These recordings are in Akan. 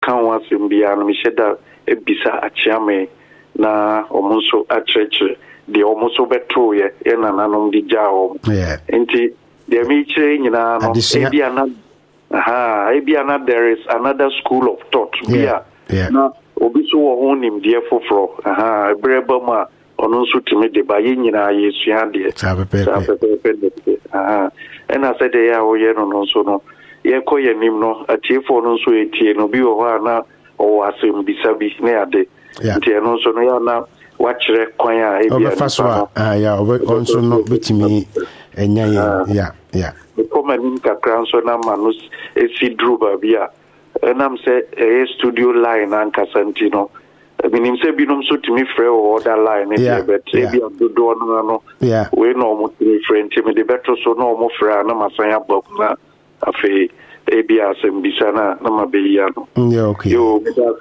kan wasem bia no me sheda ebisa achiame na omunso achreche de omunso beto ye nananom di jawo enti de me chire nyina no ebia na there is another school of thought bia na obi so wo honim de foforo breba ma ono nso timi de ba ye nyina yesua de ena said ya wo ye no nso no ye koye nim no atiefo no nso etie no bi wo ha na o asem bisabi na ade nti eno nso no ya na wachire kwan a ebia ya onso no betimi enya ya ko manim kakra nso na manus esi druba bia enam se studio line an kasantino minim se binom so timi frɛ o order line e bet ebia dodo no we no mo timi frɛ ntimi de beto so no mo frɛ na masan abok na afi ebia asem bisa na mabeya no yo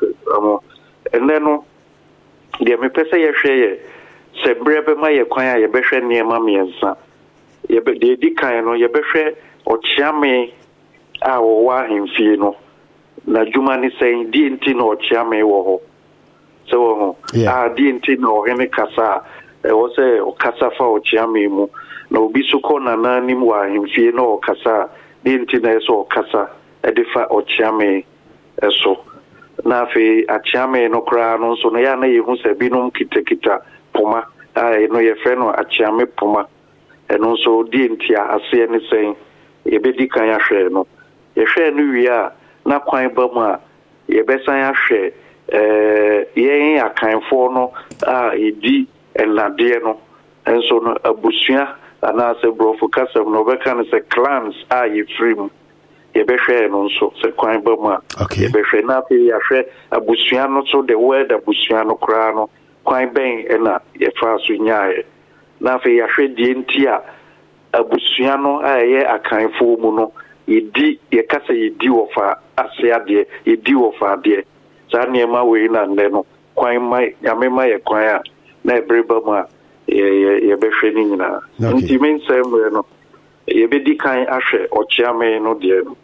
no de me pese ye hwɛ ye se brebe ma ye kwan a ye behwɛ niema miensa ye be de di kan no ye behwɛ ochiame a wo wa hemfie no na juma ni sen di enti no ochiame wo ho so di enti no hene kasa wo se o kasa fa ochiame mu na obi so ko na nanim wa hemfie no kasa di enti na so kasa edifa ochiame eso na fe achiame no kra no so no ya na yehu se binom kitekita poma no ye fe no achiame poma eno so di enti ase ni sen yebedi kan ya hwe no ye hwe no wi a na kwan ba mu a yebesan ya hwe yen akanfo no a edi elade no enso no abusua ana se brofo kasem no be kan se clans a ye free yebehwe no nso se kwan ba mu a yebehwe na pe ya hwe abusua no so the word abusua no kra no kwan ben na ye fa so nyae na fe ya hwe die nti a abusua no a ye akanfo mu no yedi ye kasa yedi wo fa ase ade yedi wo fa ade za niema we na nne no kwan mai yamema ye kwan a na ebreba mu a ye behwe ni nyina nti men sem no ye bedi kan ahwe ochiame no de no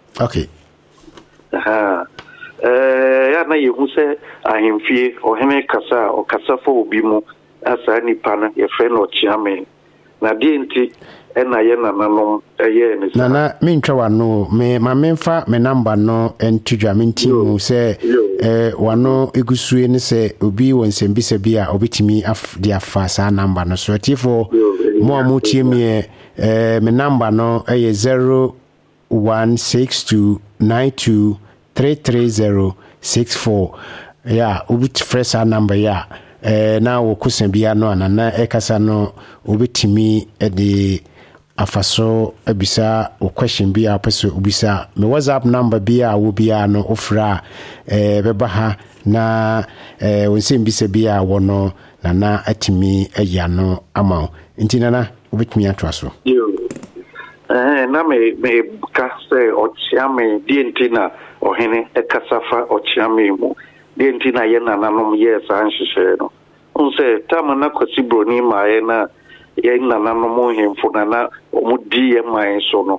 ya na yehu se ahemfie ohene kasa o kasa fo obi mu asa nipa na ye fe no ochiame na de nti ena ye nananom eye ni nana mentwa wano me ma memfa me number no entudwa menti mu se wano egusue ni se obi wonsembisa bi a obetimi de afa sa number no so tifo mo amutie me number no eye 016292333064 ya obit fresh number ya na wo kusan no anana ekasa no obetimi de afaso abisa o question bia peso obisa me WhatsApp number bia wo bia no ofra beba ha na wonse mbisa bia wono na atimi aya no ama nti na obetimi atwa so na me ka se ochiame di ntina ohene ekasafa ochiame mu di ntina ye nananom ye sa nhihye no unse tamana kwasibro ni mae na ye nananom hemfo na omudi ye mae so no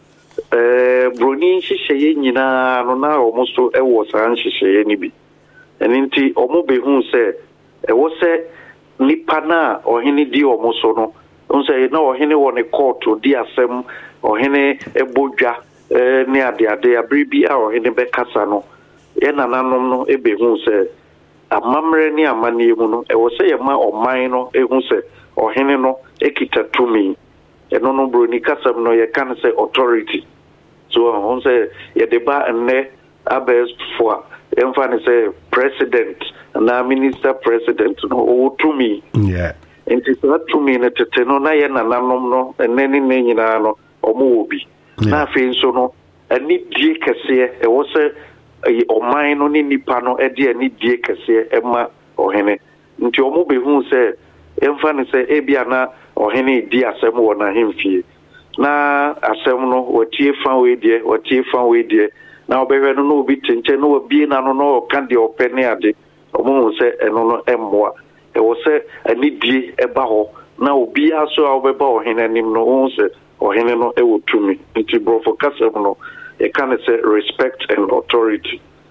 broni nhihye ye nyina no na omuso ewo sa nhihye ye ni bi eninti omubehu se ewo se nipa na ohene di omuso no unse na ohene woni court di asem ohene ebodwa ni ade abribi a ohene bekasa no ye nananom no ebehu se amamre ni amane mu no ewo se ye ma oman no ehu se ohene no ekita tumi eno no broni kasam no ye kan se authority so on se ye deba ne abes for emfa se president na minister president no o tumi enti so tumi ne tete no na ye nananom no eneni ne nyina no omo obi na afi so no ani die kese ewo se oman no ni nipa no ede ani die kese ema ohene nti omo behu se emfa ne se ebia na ohene di asem wo na hemfie na asem no watie fa we die na obehwe no obi tenche no obi na no kan de opene ade omo se eno no emmoa ewo se ani die eba ho na obi aso a obeba ohene nim no wo se ohene no ewo tumi nti brofo kasem no e kan say respect and authority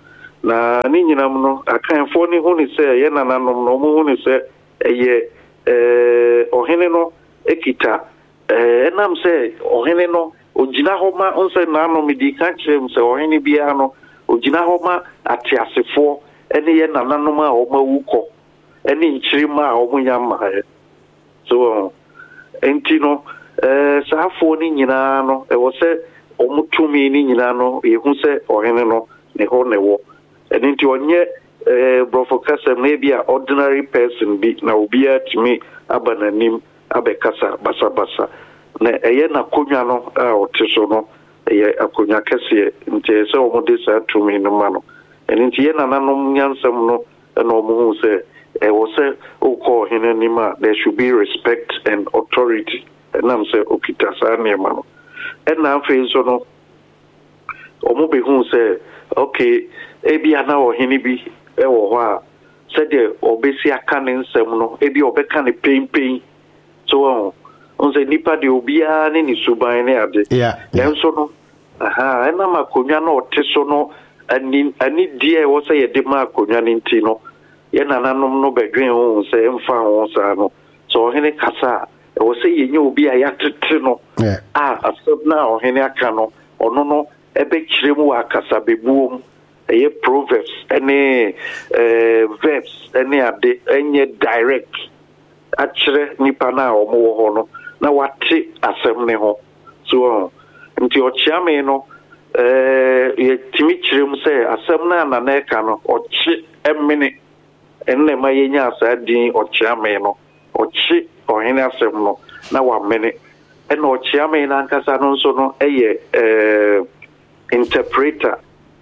na ni nyinam no akanfo ni hu ni se ye nananom no mu hu ni se eye ohene no ekita enam se ohene no ogina ho ma onse nanom di ka kyerem se ohene bia no ogina ho ma atiasefo ene ye nananom a o ma wuko ene nchirima a o munya ma so enti no saafo ni nyina no e wo se o mutumi ni nyina no e hu se ohene no ne ho ne wo enti onye brofo kasem na bia ordinary person bi na obia timi abananim abekasa basa na eye na konwa no a oteso no eye akonwa kese nti se o mode sa tumi no ma no enti ye na nanom nyansam no na o mu se e wo se o ko hene nima there should be respect and authority enam se okita sa ne ma no na afi so no o mu be hu se okay ebi ana o hene bi e wo ho a se de obesi aka ne nsem no ebi obeka ne pempen so on se nipa de obia ne ni suban ne ade enso no ena makonwa no oteso no ani die wo se ye de makonwa ne nti no ye nananom no bedwen ho se emfa ho sa no so hene kasa wo se ye nya obi a yatete no asebna o hene aka no ono no ebe kiremu akasa bebuom eye proverbs ene verbs ene ade enye direct akire nipa na o mo ho no na wate asem ne ho so nti o chiame no ye timi kirem se asem na na na ka no o chi emene enne ma yenya asadin o chiame no o chi o hene asem no na wa mene ene o chiame na nkasa no so no eye interpreter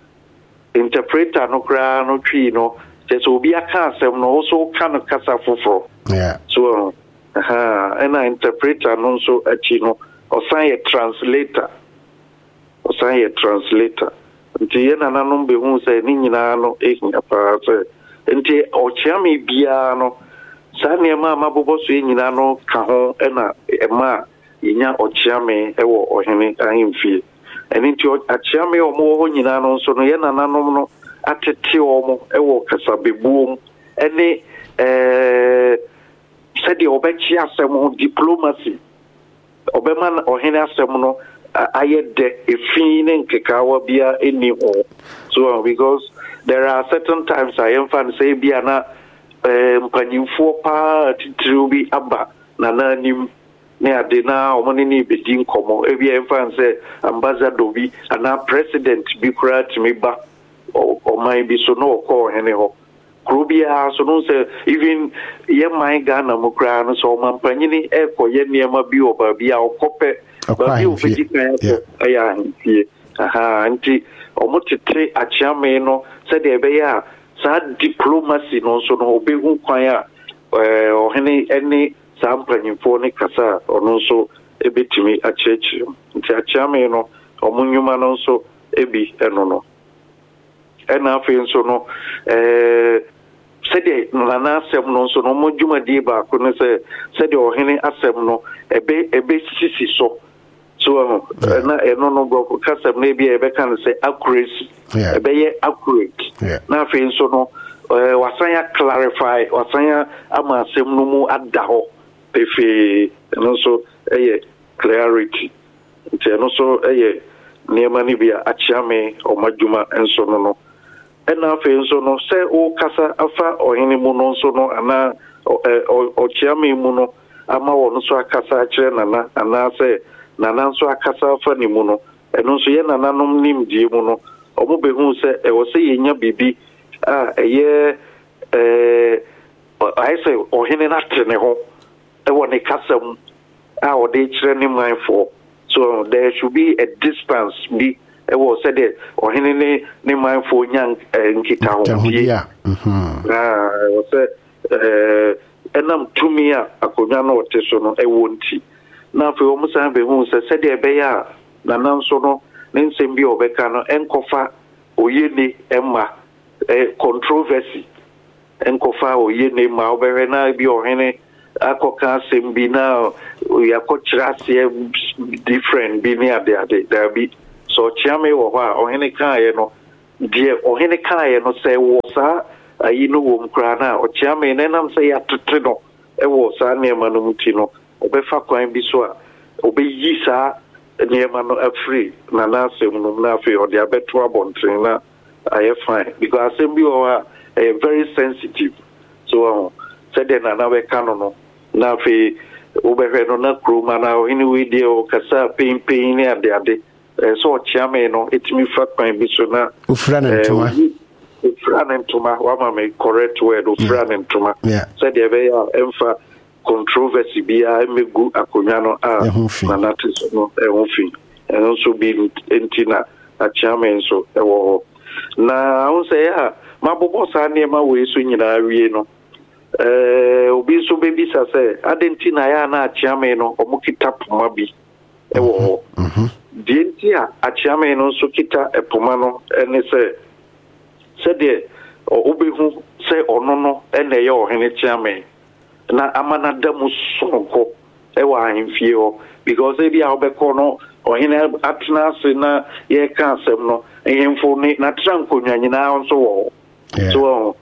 no kra no twi no so obi aka asem no so kan kasa foforo so ena interpreter no so achi no osan ye translator nti ye nananom be hu se ni nyina no ehia pa se nti ochiame bia no sa ne ma mabobo so nyina no ka ho ena ema yenya ochiame ewo ohene ahemfie eni nti achiame omo ho nyina no so no ye nananom no atete omo ewo kasabebuom ene said the obechi asem diplomacy obeman ohene asem no ayede efine nkekawa bia eni ho so because there are certain times I am fan say bia na mpanyimfo pa titiri bi aba na nanim ne ade na omone ni bedin komo e bia fan say ambassador bi ana president bi kura timi ba o mai bi so no ko hene ho Krubia so no say even ye my Ghana mukra no so mampanyini e ko ye niema bi oba bia okope ba bi ofiji kan aya ntie anti omotete achiame no se de be ya sa diplomacy no so no obehu kwan a ohene ene sa mpanyimfo ne kasa ono so ebetimi achechi nti achiame no omunyuma no so ebi eno no ena afi nso no sede nana asem no so no modwuma die ba ko ne se de ohene asem no ebe sisi so na eno no bro kasem na bia ebe kan se accuracy ebe ye accurate na afi nso no wasanya clarify wasanya ama asem no mu ada ho pefe no so clarity nti no so niema ni bia achiame o madwuma enso no ena afi nso no se o kasa afa ohene mu no nso no ana o chiame mu no ama wo no so akasa akire nana ana se nana nso akasa afa ni mu no eno nso ye nana nom nim die mu no omo behu se e wo se yenya bibi I say ohene na tene ho e wo ne kasam a wo de kire ni manfo so there should be a distance be e wo said it ohene ne manfo nya nkita ho bia wo se enam tumi a akonya na ote so no e wo nti na fe wo musan be hu se said e be ya na nan so no ne nsem bi obeka no enkofa oyeni emma controversy enkofa oyeni ma obere na bi ohene akoka sembi na yakochirase different bi ni ade there be so chiame wo ha ohene kan ye no deɛ ɔhene kaeɛ no sɛ wɔ saa ayi no wɔ m koraa no a ɔkyea ne nam sɛ yɛatete no ɛwɔ saa nneɛma no mu ti no ɔbɛfa kwan bi so a ɔbɛyi saa nneɛma no afiri n'asɛm no na afei ɔde abɛto abɔnten na ayɛ fine because asɛm bi wɔ hɔ a ɛyɛ very sensitive so sɛdeɛ nana bɛka no na afei wobɛhwɛ no na kuroma na ɔhene wei deɛ ɔkasa pɛnpɛn ne adeade sɛ ɔkyea me no ɛtumi fa kwan bi so na ufura ne ntoma wama me correct word ufura ne ntoma sɛdeɛ ɛbɛyɛ a ɛmfa controversy biara ɛmɛgu akonnwa no a nanate so no ɛho fi ɛno nso bi nti na akyea me nso ɛwɔ hɔ na ho sɛ yɛ a mabobɔ saa nneɛma wei so nyinaa wie no obi nso bɛbisa sɛ ade nti na yɛ a na akyea me no ɔmo kita poma bi ɛwɔ hɔ deɛ nti a akyea me no nso kita poma no ɛne sɛdeɛ wobɛhu sɛ ɔno no ɛna ɛyɛ ɔhene kyea me na amana da mu sonko ɛwɔ ahemfie hɔ because ebi a wobɛkɔ no ɔhene atena ase na yɛka asɛm no ahemfo ne natera nkonnwa nyinaa nso wɔ hɔ so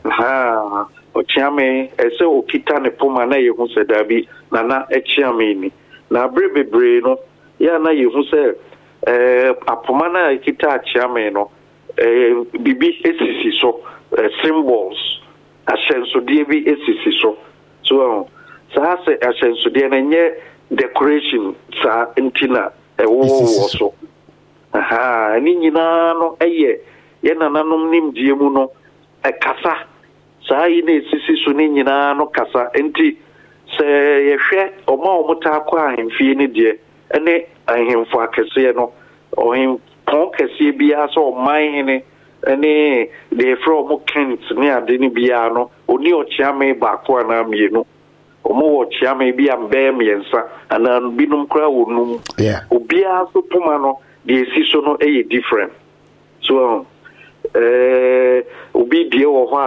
ɔkyea me ɛsɛ ɔkita ne poma na yɛhu sɛ daabi nana ɛkyea me ni na abere bebree no yɛ na yɛhu sɛ apoma no a ɛkita akyea me no bibi esisi so symbols ahyɛnsodeɛ bi esisi so saa sɛ ahyɛnsodeɛ no nyɛ decoration saa nti na ɛwɔ so ɛne nyinaa no ɛyɛ yɛ nananom nimdeɛ mu no ɛkasa saa yi na esisi so ne nyinaa no kasa nti sɛ yɛhwɛ ɔmo taa kɔ ahemfie ne deɛ ɛne ahemfo akɛseɛ no ɔhempɔn kɛseɛ biara sɛ ɔman hene ɛne deɛ yɛfrɛ ɔmo kent ne ade ne biara no ɔni ɔkyea me baako anaa mmienu ɔmo wɔ ɔkyea me bi a mbɛyɛ mmiɛnsa anaa binom koraa wɔ num obiara so poma no deɛ esi so no ɛyɛ different so obi deɛ wɔ hɔ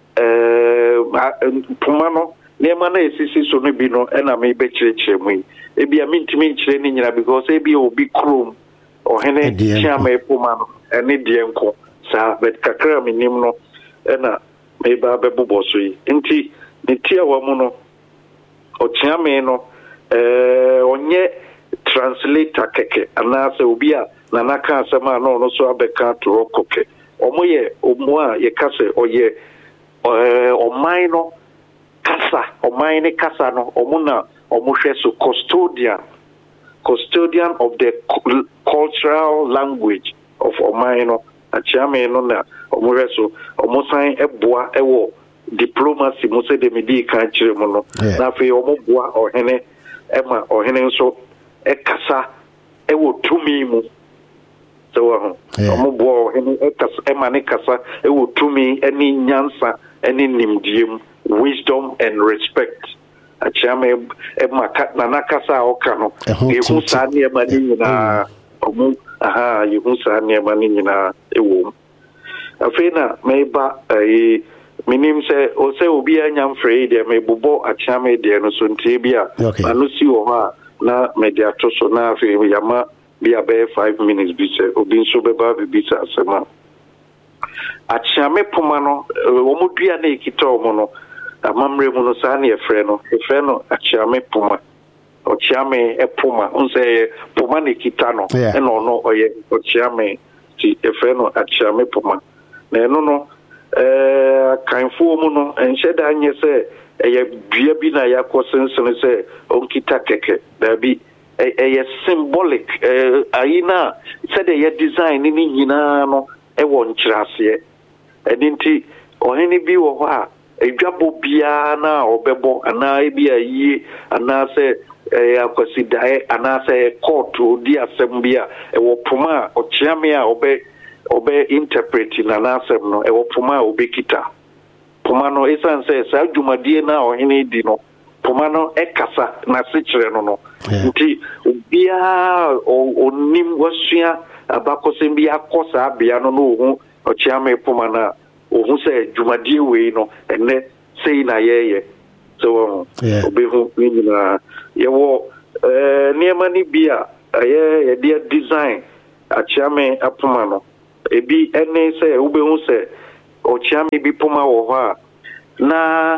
a poma no nneɛma no esisi so no bi no ɛna mebɛkyerɛkyerɛ mu yi ebi a mentumi nkyerɛ ne nyina because ebi obi kurom ɔhene kyea me poma no ɛne deɛ nko saa but kakra menim no ɛna meba bɛbobɔ so yi nti ne tia wa mu no ɔkyea me no ɔnyɛ translator kɛkɛ anaasɛ obi a nana ka asɛm a na ɔno so abɛka torɔ kɔkɛ ɔmo a yɛka sɛ ɔyɛ ɔman no kasa ɔman ne kasa no ɔmo na ɔmo hwɛ so custodian of the cultural language of ɔman no akyea me no na ɔmo hwɛ so ɔmo san ɛboa ɛwɔ diplomacy mo sɛ de medi ka kyerɛ mu no na afei ɔmo boa ɔhene ɛma ɔhene nso ɛkasa ɛwɔ tumi mu sɛ wɔ ho ɔmo boa ɔhene ɛkasa ɛma ne kasa ɛwɔ tumi ɛne nyansa ɛne nimdeɛ mu wisdom and respect akyea me ɛma nana kasa a ɔka no yɛhu saa nneɛma ne nyinaa ɔmo yɛhu saa nneɛma ne nyinaa ɛwɔ mu afei na mɛba menim sɛ obi anya mfrɛ yi deɛ mebobɔ akyea me deɛ no so ntie bi a ano si wɔ hɔ a na mede ato so na afei yɛama bi a bɛyɛ 5 minutes bi sɛ obi nso bɛba bibisa asɛm a akyea me poma no wɔn dua na ekita wɔn no amammerɛ mu no saa na yɛfrɛ no akyea me poma ɔkyea me poma nsɛ poma na ekita no ɛna ɔno ɔyɛ ɔkyea me ti yɛfrɛ no akyea me poma na ɛno no kanfoɔ mu no nhyɛ da nyɛ sɛ ɛyɛ dua bi na yɛakɔ sensene sɛ ɔnkita kɛkɛ daabi ɛyɛ symbolic ayi na sɛdeɛ yɛ design ne nyinaa no ɛwɔ nkyerɛaseɛ ɛne nti ɔhene bi wɔ hɔ a adwabɔ biara na ɔbɛbɔ anaa ebi a yie anaasɛ akwasidaeɛ anaasɛ court odi asɛm bi a ɛwɔ poma a ɔkyea me a ɔbɛ interpret n'asɛm no ɛwɔ poma a ɔbɛkita poma no ɛsiane sɛ saa dwumadie no a ɔhene di no poma no ɛkasa n'asekyerɛ no nti obiara ɔnim wasua abakɔsɛm bi akɔ saa bea no na ɔhu ɔkyea me poma no a ɔhu sɛ dwumadie wei no ɛnɛ sei na yɛyɛ sɛ wɔn ɔbɛhu ne nyinaa yɛwɔ nneɛma no bi a ɛyɛ yɛde design akyea me apoma no ebi ene sɛ wobɛhu sɛ ɔkyeame bi poma wɔ hɔ a na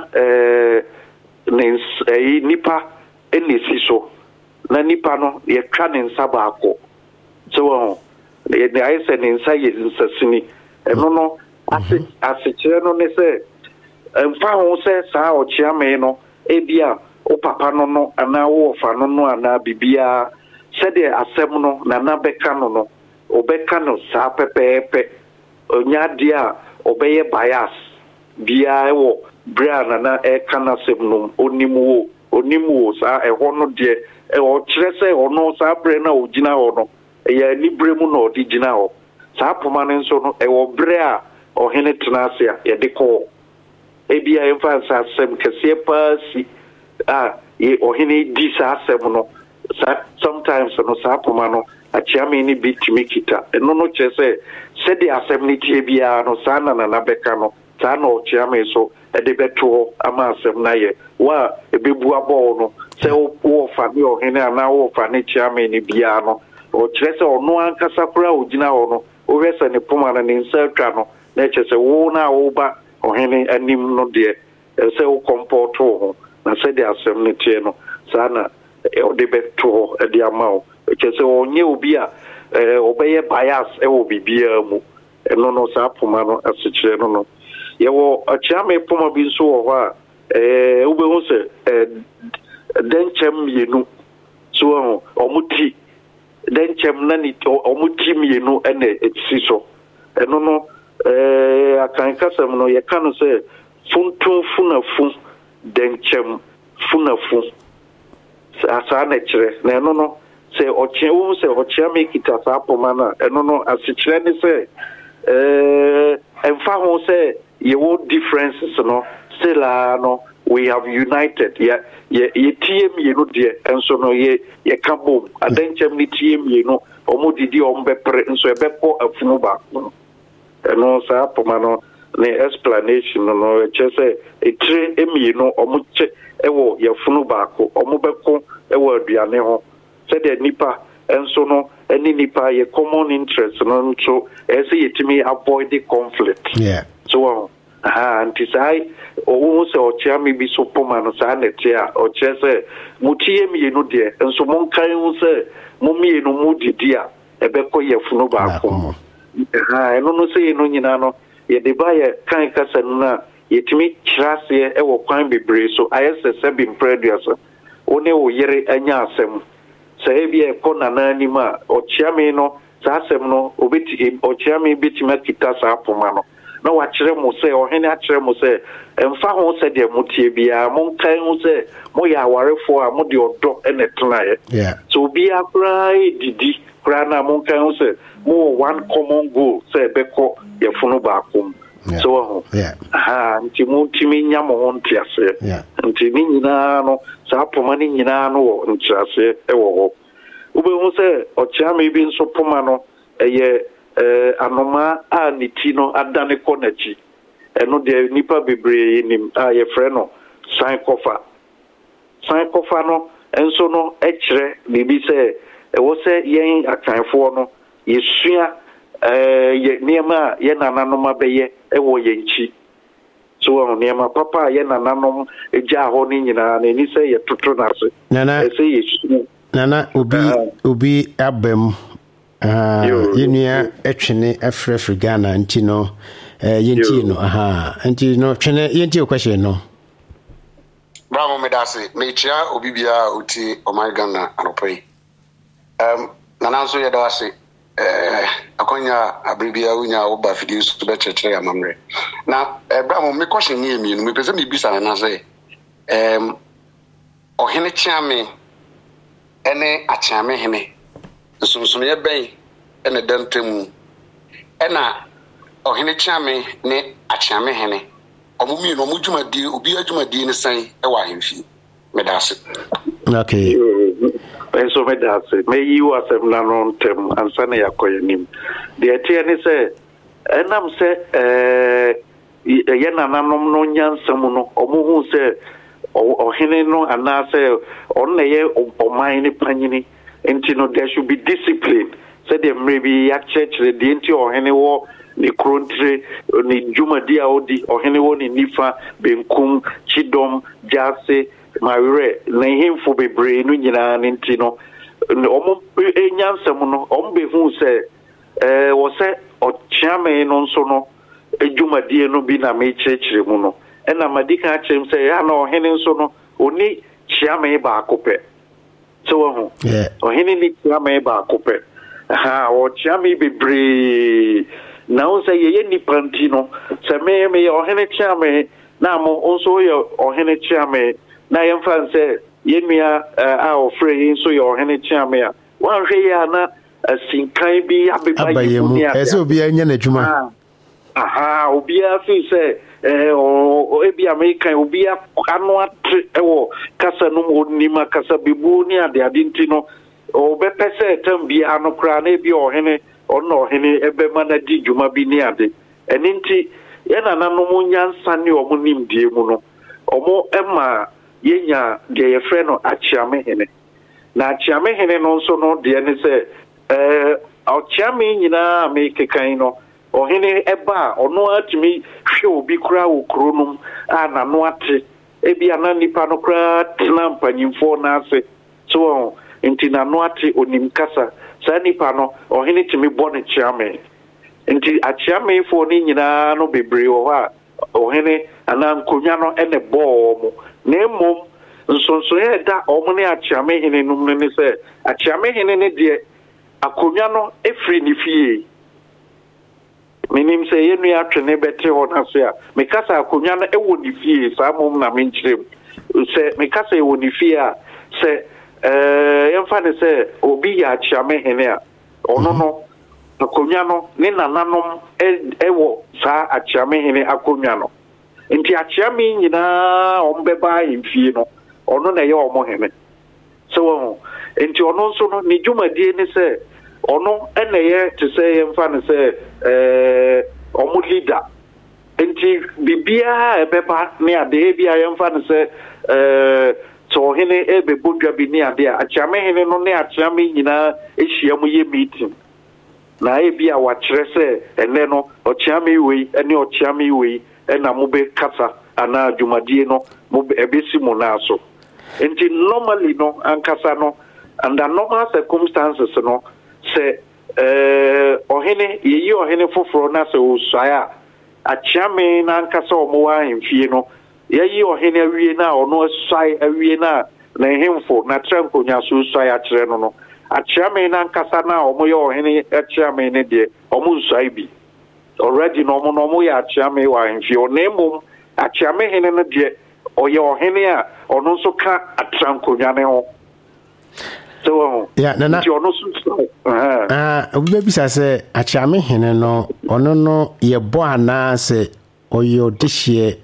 nipa enesi so na nipa no yɛtwa ne nsa baako so wɔn ne ayɛ sɛ ne nsa yɛ nsasini ɛno no asekyerɛ no ne sɛ mfa ho sɛ saa ɔkyeame no ebia o papa no anaa wo fa no anaa bibia sɛdeɛ asɛm no na bɛka no obɛka no saa pɛpɛɛpɛ onya deɛ a obɛyɛ bias bia ɛwɔ bra na ɛka na asɛm no onimu saa ɛhɔ no deɛ ɔkyerɛ sɛ ɔno saa brɛ na ogyina hɔ no ɛyɛ nibre mu na ɔde gyina hɔ saa poma no nso no ɛwɔ brɛ a ɔhene tena ase a yɛde kɔɔ ebia ɛmfa nsa asɛm kɛseɛ paa si a ɔhene di saa asɛm no sometimes no saa poma no akyeame ni bi timi kita ɛno no kyerɛ sɛ sɛdeɛ asɛm no tie biara no saa na bɛka no saa na ɔkyeame so ɛde bɛto hɔ ama asɛm no ayɛ wa ɛbɛbu abɔɔ no sɛ wɔfa ne ɔhene anaa wɔfa ne kyeame no biara no ɔkyerɛ sɛ ɔno ankasa koraa ogyina hɔ no wohwɛ sɛ ne poma no ne nsa atwa no na ɛkyerɛ sɛ wo na woba ɔhene anim no deɛ sɛ wo kɔmpɔɔto wo ho na sɛdeɛ asɛm no tie no saa na ɔde bɛto hɔ ɛde ama wo ɛkyerɛ sɛ ɔnyɛ obi a ɔbɛyɛ bias ɛwɔ biribiara mu ɛno no saa poma no asekyerɛ no yɛwɔ akyeame poma bi nso wɔ hɔ a wobɛhu sɛ dɛnkyɛm mmienu so ɔmo ti dɛnkyɛm na ɔmo ti mmienu ɛna ɛsi so ɛno no akankasɛm no yɛka no sɛ funtum funafu dɛnkyɛm funafu saa na kyerɛ na ɛno no sɛ ɔkyeame kita saa poma no a ɛno no asekyerɛ ne sɛ ɛmfa ho sɛ yɛwɔ differences no still no we have united yɛtie mmienu deɛ nso no yɛka bom adɛnkyɛm ne tie mmienu ɔmo didi ɔmo bɛpere nso ɛbɛkɔ afunu baako ɛno saa poma no ne explanation no ɛkyerɛ sɛ ɛtire mmienu ɔmo kyɛ ɛwɔ yɛfunu baako ɔmo bɛkɔ ɛwɔ aduane ho sɛdeɛ nipa nso no ɛne nipa yɛ common interest no nso ɛsɛ yɛtumi avoid the conflict so nti saa ɔwo sɛ ɔkyeame bi so poma no saa nɛte a ɔkyerɛ sɛ motie mmienu deɛ nso monkae ho sɛ mo mmienu mu didi a ɛbɛkɔ yɛfunu baako mu ɛno no sɛ yɛno nyinaa no yɛde ba yɛ kan kasa no a yɛtumi kyerɛ aseɛ ɛwɔ kwan bebree so ayɛ sɛ sɛbi mprɛduasa wo ne wo yere anya asɛm sɛ ebi ɛkɔ nana anim a ɔkyeame no saa asɛm no ɔkyeame bɛtumi akita saa poma no na wakyerɛ mo sɛ ɔhene akyerɛ mo sɛ ɛmfa ho sɛ deɛ motie biara monkae ho sɛ moyɛ awarefoɔ a mode ɔdɔ ɛna tenaeɛ sɛ obiara koraa ɛdidi koraa na monkae ho sɛ mowɔ one common goal sɛ ɛbɛkɔ yɛfono baako mu so wahu nti montumi nya mo ho nteaseɛ nti ne nyinaa no saa poma ne nyinaa no wɔ nteaseɛ ɛwɔ hɔ wobɛhu sɛ ɔkyeame bi nso poma no ɛyɛ anoma a ne ti no adane kɔ n'akyi ɛno deɛ nipa bebree nim a yɛfrɛ no san kɔfa no nso no ɛkyerɛ biribi sɛ ɛwɔ sɛ yɛn akanfoɔ no yɛsua yɛ nneɛma a yɛn nananom abɛyɛ ɛwɔ yɛn nkyi so nneɛma papa a yɛn nananom gyaa hɔ no nyinaa na ɛni sɛ yɛtoto n'ase ɛsɛ yɛsua nana obi abam yɛnua atwene afrɛfrɛ Ghana nti no yɛntie no nti no twene yɛntie question no bravo medase mekyia obi bia oti ɔman Ghana anɔpa yi nana nso yɛda wase akonya abribia unya oba fidi so bɛkyerɛkyerɛ amamrɛ na bravo me question ni emi no me pese me bisa nana sɛ ɔhene kyeame ene akyeame hene nsonson yɛ bɛn ɛna dantamu ɛna ɔhene kyeame ne akyeame hene ɔmo mi no ɔmo dwumadie obi adwumadie ne san ɛwɔ ahemfie medase okay enso medase meyi wasɛm na no ntem ansa na yakɔyɛ nim deɛ tie ne sɛ ɛnam sɛ yɛ nananom no nyansam no ɔmo hu sɛ ɔhene no anaasɛ ɔno na yɛ ɔman ne panyini nti no there should be discipline said the maybe ya church the enti ohene wo ni krontre ni jumadi a odi ohene wo ni nifa benkum chidom jase mawere na himfo bebre no nyina nti no omo enyansam no omo behu se wo se ochiame no nso no ejumadi no bi na me chechire mu no ena madika chem se ya na ohene nso no oni chiame ba akopɛ so wo ohene ni chiame ba akopɛ o chiame bebre na o se ye nipa nti no se me ohene chiame na mo nso ye ohene chiame na yemfa se yenua a ofre nso ye ohene chiame a wan hwe ya na asinkan bi abebaye mu ese obi anya na dwuma obi afi se ebi American obi anu atre ewo kasa no onima kasa bibu ni ade nti no obepese tam bi anokra na ebi ohene ono ohene ebe mana di dwuma bi ni ade eninti ye nananom nyansa ne omunim die mu no omo ema yenya de ye frɛ no achiame hene na achiame hene no nso no de ne se achiame nyina me kekan no ohene eba ono atimi hwe obi kura wo kronum na no ate ebi ana nipa no kura tena mpanyimfo na ase so nti na no ate onim kasa sa nipa no ohene timi bone chiame nti achiame fo ni nyina no bebre wo ha ohene ana nkonya no ene bo mo na emom nsonso ye da omo ne achiame hene num ne se achiame hene ne de akonya no efri ni fie minim se yenu ya twene bete ho na so ya mekasa akonya no ewo ni fie sa mom na menkyerem se mekasa ewo ni fie a se yemfa ne se obi ya achiame hene a ono no akonya no ne nananom ewo sa achiame hene akonya no nti achiame nyina ombeba imfie no ono na ye omo hene so nti ono nso no ni dwumadie ne se ono eneye to say yemfa ne se omo leader nti bibia ebeba ne ade bia yemfa ne se so hene ebe bodwa bi ne ade a achiame hene no ne achiame nyina ehia mu ye meeting na ebia wa kyerɛ se ene no ochiame wei ene ochiame wei ena mo be kasa ana dwumadie no mo ebesi mo na so nti normally no ankasa no under normal circumstances no se ohene yeyi ohene foforo na se osua achiame na ankasa omo wa hemfie no yeyi ohene awie na ono asai awie na hemfo na trankonya so osua ya kyerɛ no achiame na ankasa na omo ye ohene achiame ne de omo nsai bi already no omo ya achiame wa hemfie onemo achiame hene no de oye ohene a ono so ka atrankonya ne ho so nana ono so obi bisa se achiame hene no ono no ye bo ana se oyo dihie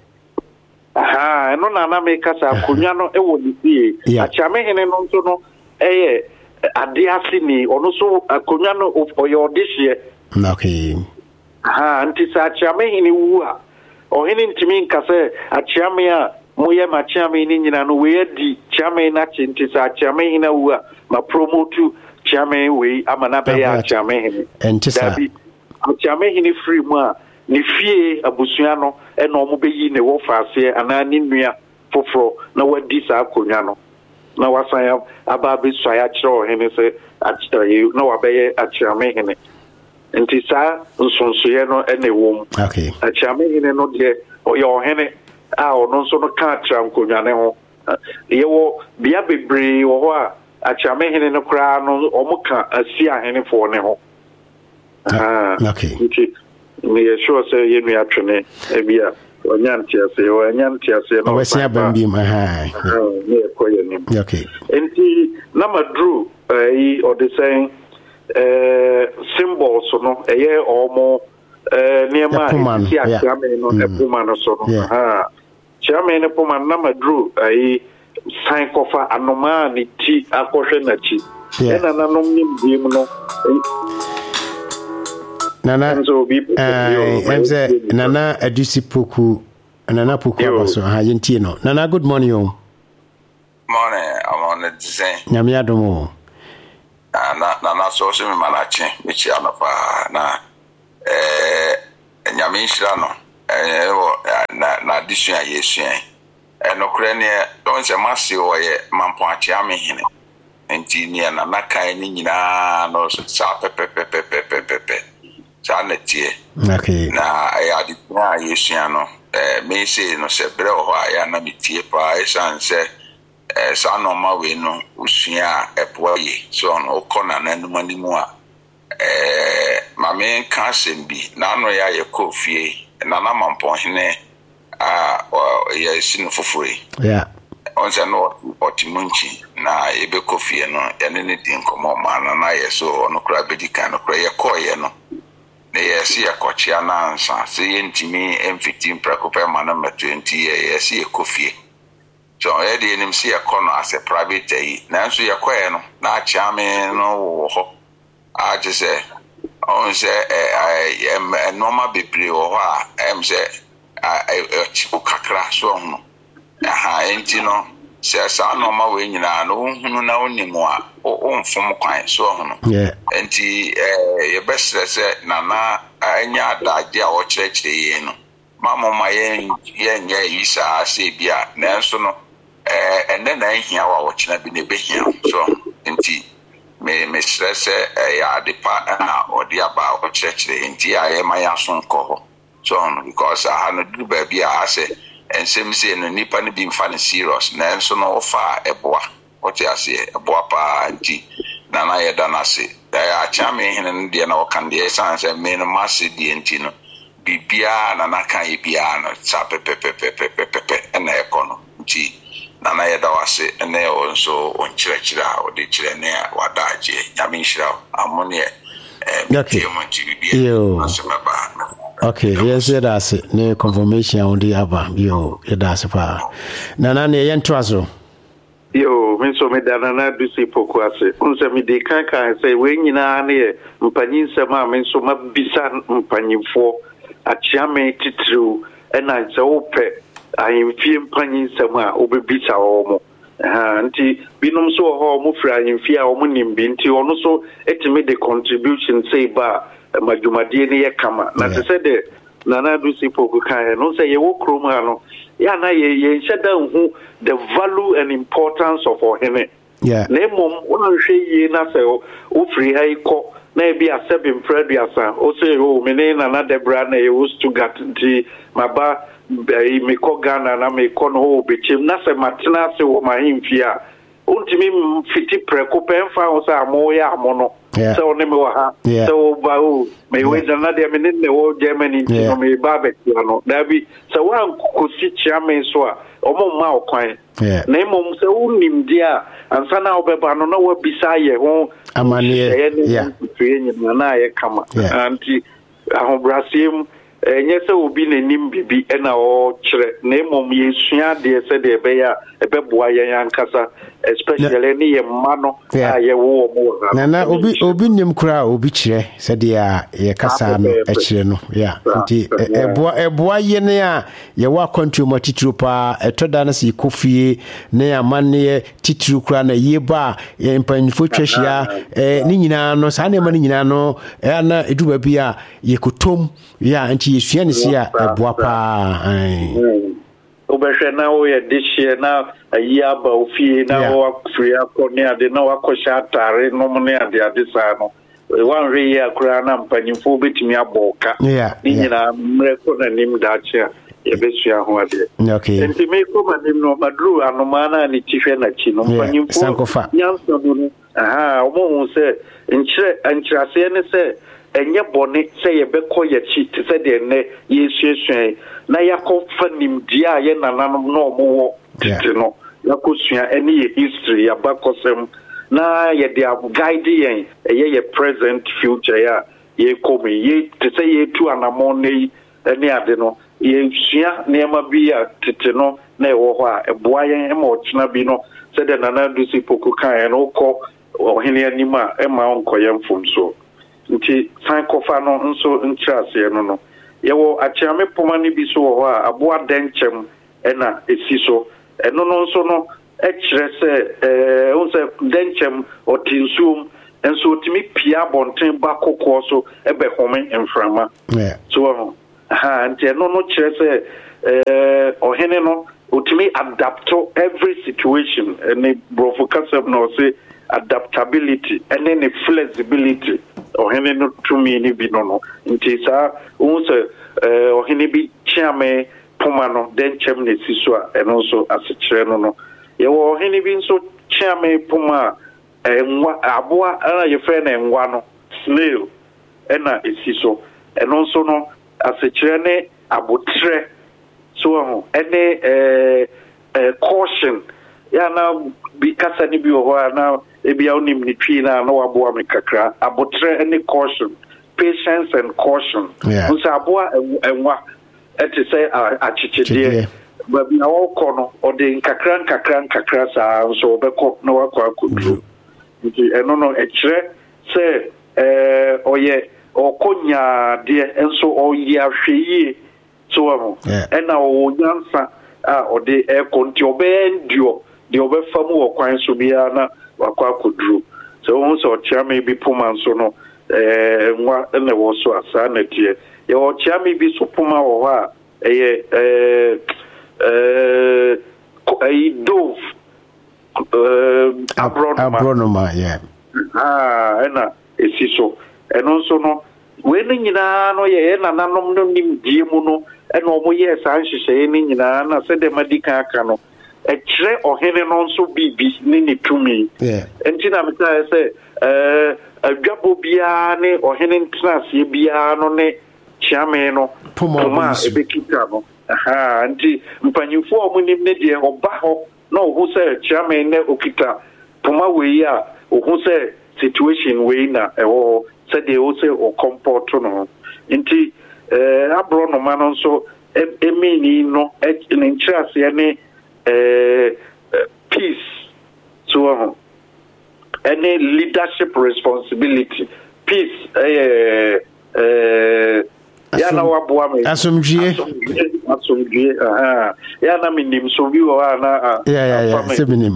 eno na me kasa akonya no ewo ni fie achiame hene no nso no eye ade asini ono so akonya no oyo dihie okay nti sa achiame hene wu a ohene ntimi nkase achiame a moye ma chiame ni nyina no we di chiame na chinti sa chiame hina wu a ma promote chiame we amana be ya chiame hine entisa chiame hine free mu a ni fie abusua no e no mo be yi ne wo faase ana ni nua foforo na wadi sa akonya no na wasan ya aba be so ya kire hine se na wa be ye achiame hine nti sa nsonsoye no ene wo okay achiame hine no de o hene ono nso no ka trankonya ne ho yewo bia bebre wo ho a achiame hene no kra no omuka asia hene fo ne ho okay me sure say yenu ya twene bia onyanti ase no owesia bambi ma me koye ni okay enti na madru or the saying symbols no eye omo niema isi achiame no epuma no so no chiame ne poma na madru sign kofa anoma ni ti akohwe na chi ena nanom nim dim no nana nana adusi poku nana poku abaso yentie no nana good morning morning I'm on the design nyame adomo na so me manache me chia no pa na nyame nhira no na addition a yesua no kure ne don se mase o ye mampo ache amehene enti ne na nakan ni nyina no sa pepe sa na tie okay na ya di na yesua no me se no se bre o ya na me tie pa esan se sa no ma we no usua epoye so no kona na numanimu a ma me kan sembi na no ya ye kofie na na mampo hene ya sinu fofore yeah onse no otimunchi na ebe kofie no ya ne din komo ma na ye so no kra bedika no kra ye koye no na ye si ya kochia na ansa se ye ntimi M15 prakope ma na 20 ye si ye kofie so e de nim si ya kono as a private yi na nso ye koye no na achia me no wo ho a je se onse normal bebre wo ho a se chipo kakra so no enti no se sa normal we nyina no hunu na onimu a onfom kwan so no enti ye besre se na anya adage a o kyerɛkyerɛ ye no mama ma ye nya yisa ase bia na nso no enne na hia wa wo kyena bi ne behia so enti me stress ya depa na odi aba o kyerɛkyerɛ enti aye ma ya so nkɔ so because I had no baby I say and same say no nipa no be mfa serious na nso no ofa eboa what you say eboa pa anti na na ye dana say ya cha me hin de na o kan de san say me no masse di anti no bibia na na kan bia no cha pepe na e kono nti na na ye da wase na e onso on kyerɛkyerɛ o de kyerɛ ne wada agye nyame nhira amone okay yes that's it ne confirmation on the aba yo that's pa nana ne yentwa so yo me so me dana na dusi poku ase unse me de kan say we nyina ne mpanyin sema me so mabisa mpanyimfo achia me titru ena se ope ahimfie mpanyin sema obebisa omo nti binom so ho mo fra ahimfie a omo nimbi nti ono so etime the contribution say ba madwumadie ne yekama na te se de nana dusi poku kan no say ye wo krom ha no ya na ye nhyeda hu the value and importance of ohene yeah na mom won hwe ye na say o free ha iko na e bi asebim praduasa o say o me ne nana debra na e wo Stuttgart nti maba me ko Ghana na me ko no o bechem na say matena se wo mahimfia untimi fiti preko penfa o sa mo ya mo no so ne me wa ha so ba o me we na de me ne wo Germany no me ba be no da bi so wa kosi chiame so a omo ma okwan na emom se unim dia ansa na obeba no na wa bisa ye ho amane na ye kama anti ahobrasiem enye se obi nanim bibi na o kyere na emom ye sua de se de be ya ebeboa ye ankasa especially ni ye ma no ye wo mo na obi nim kura obi kyere se de ya ye kasa no kyere no nti eboa ye ne a ye wa control titru pa etoda na se kofie ne amane titru kura na ye ba ye mpanfo twehia ni nyina no sa na ma ni nyina no na eduba bi a ye kotom nti yesua ne sia eboa pa obehwe na o ye dihye na ayia ba ofie na o free akone ade na wakosha atare no ne ade saa no wan re ya kura na mpanyimfo betimi aboka ni nyina mreko na nim dache ye besua ho ade enti me ko manim no madru anoma na ni tifе na chi no mpanyimfo nyanso no omo hu se nkyerase ne se enye bone se ye beko ye chi te se de ne yesuesuen na yakofa nimdia ye nananom no omo tino yakosua eni ye history ya bakosem na ye de guide yen ye present future ya ye komi ye te se ye tu anamon nei eni ade no ye sua nema bi ya titino na e wo ho a eboa yen e ma ochina bi no se de nana dusi poku kan no ko ohene anima e ma onkoye mfumso nti san kofa no nso ntrase no yewo achiame pomani bi so ho a aboa denchem na esiso eno no nso no ekire se unse denchem otinsum enso otimi pia bonten ba kokko so ebe home mframa so nti no kire se ohene no otimi adapt to every situation and brofo concept no say adaptability and then flexibility ohene no tumi ni bi no nti sa won se ohene bi chiame poma no den chem ne siso a eno so asechire no ye wo ohene bi nso chiame poma enwa aboa ana ye fe na enwa no snail ena esiso eno so no asechire ne abotre so ene caution ya na bi kasa ni bi ho na ebia onim ni twi na waboa me kakra abotre ene caution, patience and caution nso aboa enwa eti say achichide ba bi na woko no ode nkakra sa nso obekọ na wakọ akọduru nti eno no ekire say oye okonya de enso oye ahweye so ena onyansa ode konti obendio de obefamu okwan so bia na wakọ akọduru so won so chiame bi puma nso no nwa ene wo so asa na tie ye wo chiame bi so puma wo ha dove abronoma ena esiso eno nso no we ni nyina no ye na nanom no nim die mu no ena omo ye sa nhyehyɛ ni nyina na se de madika aka no ekire ohene no nso bibi ni tumi enti na meta se adwabo bia ne ohene ntrase bia no ne chiame no puma ebekita no nti mpanyifo omunim ne de oba ho na ohu se chiame ne okita puma we a ohu se situation we na ewo se de o se o comport no nti abro no ma no so emini no ntrase ne peace so any leadership responsibility peace ya na waboa me asomdwie ya na minim so bi wo na seminim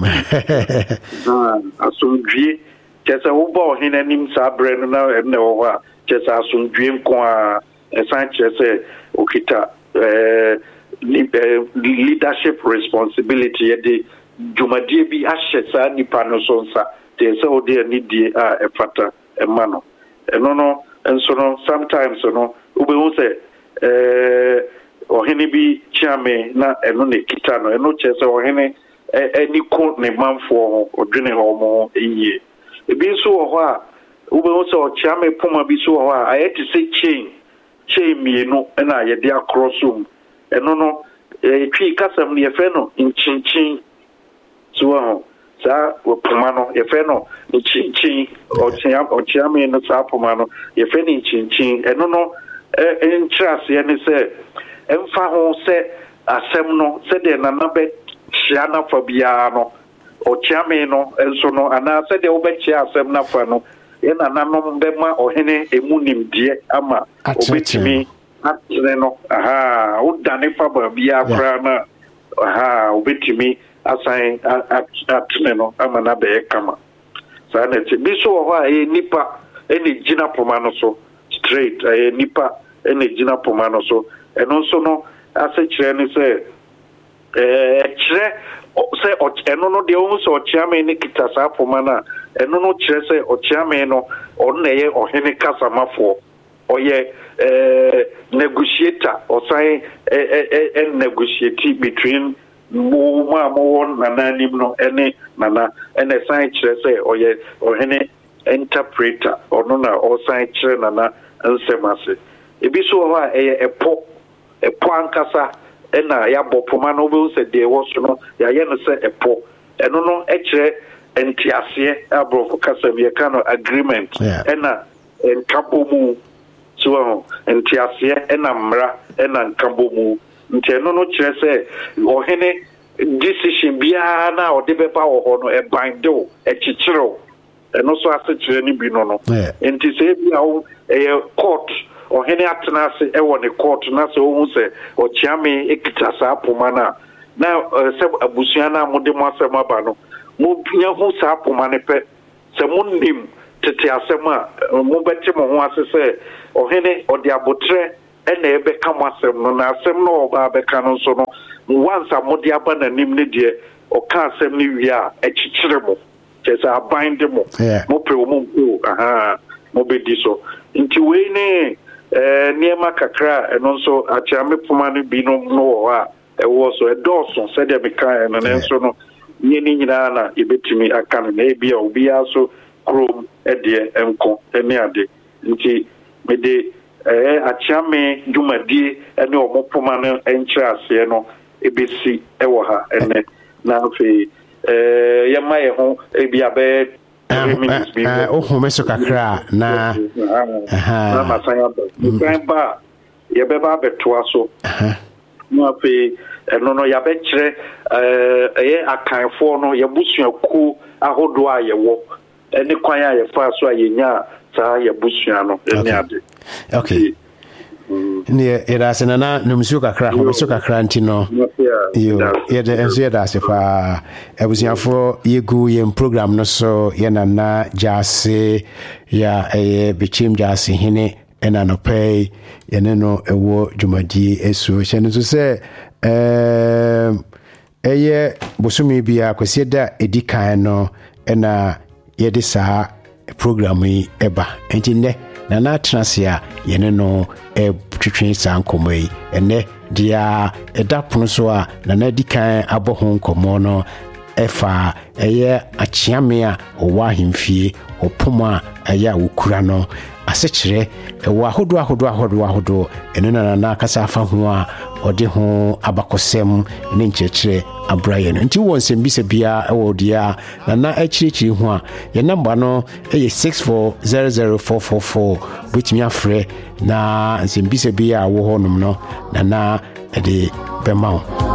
asomdwie kesa wo bo hina nim sa bre no na ne wo ha kesa asomdwie nko a esan kese okita leadership responsibility de jumadie bi ahye sa nipa no so nsa te se o de ni die a efata emano eno no enso no sometimes no ubehu se ohene bi chiame na eno ne kita no eno che se ohene eni ko ne manfo ho odwene ho mo eyie ebi nso ho a ubehu se o chiame poma bi so ho a ayeti se chain mienu na ye de akrosum eno no twi kasam ne yefe no nchinchin so sa poma no yefe no nchinchin o chiame no sa poma no yefe ni nchinchin eno no interest ye ne se emfa ho se asem no se de na be hia na fa bia no o chiame no enso no ana se de wo be chia asem na fa no ye na nanom be ma ohene emunim die ama obetimi atene no wo dane fa ba bia kra na obetimi asan atene no ama na be kama sa na ti bi so ho a nipa ene gina poma no so straight nipa ene gina poma no so eno so no ase kire ni se kire se eno no de o so chiame ni kitasa poma na eno no kire se o chiame no on na ye ohene kasamafo oye negotiator or say negotiate between mo nananim no ene nana ene sign kire se oye ohene interpreter ono na o sign kire nana ansemase ebi so ho a epo ankasa ena ya bopoma no be se de wo so no ya ye no se epo eno no ekire entiase abrofo kasam ye kano agreement ena nkabomu so entiase ena mra ena nkabomu nteno no kire se ohene decision bia na o de beba wo ho no e bindeo e chichiro eno so ase kire ni bi no no enti se bia wo court ohene atena se e wo ne court na se wo se o chiame ekita sa poma na se abusua na mo de mo asema ba no mo nya hu sa poma ne pe se mo nim tete asɛm a mo bɛte mo ho ase sɛ ɔhene ɔde abotrɛ ɛna ɛbɛka mo asɛm no na asɛm no ɔba bɛka no nso no once a mode aba n'anim ne deɛ ɔka asɛm no wie a ɛkyekyere mo kyɛ sɛ aban de mo mopɛ wo mo mpo mo bɛdi so nti wei ne nneɛma kakra ɛno nso akyerame poma no binom no wɔ hɔ a ɛwɔ so ɛdɔɔso sɛdeɛ mekaeɛ no nanso no nyɛ ne nyinaa na yɛbɛtumi aka no na ebi a obiara so kurom ɛdeɛ ɛnko ɛne ade nti mede akyerame dwumadie ɛne ɔmo poma no ɛnkyerɛ aseɛ no ebesi ɛwɔ ha ɛnɛ na afei yɛma yɛ ho ebi abɛɛ ohome so kakra na masan ba yɛbɛba abɛtoa so na afei ɛno no yɛabɛkyerɛ ɛyɛ akanfoɔ no yɛbusuakuo ahodoɔ a yɛwɔ ɛne kwan a yɛfa so a yɛnya saa yɛbusua no ɛne ade okay ne yɛda ase nana nomsuo kakra homsuo kakra nti no yɛde enso yɛda ase paa abusuafoɔ yɛgu yɛn program no so yɛnana gyase yɛ ɛyɛ bɛkyim gyase hene ɛna nɔpɛi yɛne no ɛwɔ dwumadie ɛsuo hyɛ no so sɛ ɛyɛ bosome bia kwasi da ɛdi kan no ɛna yɛde saa program yi ɛba nti nnɛ nana atena se a yɛne no twitwe saa nkɔmmɔ yi ɛnɛ deɛ ɛda pono so a nana di kan abɔ ho nkɔmmɔ no ɛfa ɛyɛ akyeame a ɔwɔ ahemfie ɔpom a ɛyɛ a wɔkura no asekyerɛ ɛwɔ ahodoɔ ɛno na nana kasa afa ho a ɔde ho abakɔsɛm ne nkyerɛkyerɛ abra yɛ no nti wɔ nsɛm bisa biara ɛwɔ deɛ a nana akyirikyiri ho a yɛn namba no ɛyɛ 6400444 wobɛtumi afrɛ na nsɛm bisa biara wɔ hɔ nom no nana ɛde bɛma wo